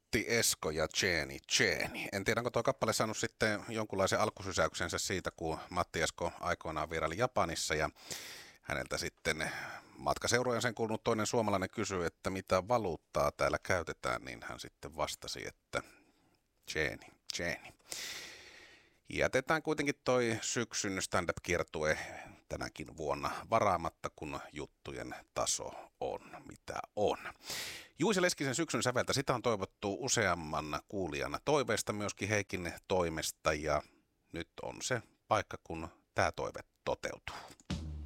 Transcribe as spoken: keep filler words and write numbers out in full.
Matti Esko ja Jenny Jenny. En tiedä, onko tuo kappale saanut sitten jonkunlaisen alkusysäyksensä siitä, kun Matti Esko aikoinaan vieraili Japanissa ja häneltä sitten matkaseurojen sen kuulunut toinen suomalainen kysyi, että mitä valuuttaa täällä käytetään, niin hän sitten vastasi, että Jenny, Jenny. Jätetään kuitenkin toi syksyn stand-up-kiertue tänäkin vuonna varaamatta, kun juttujen taso on mitä on. Juise Leskisen syksyn säveltä, sitä on toivottu useamman kuulijan toiveesta, myöskin Heikin toimesta, ja nyt on se paikka, kun tämä toive toteutuu.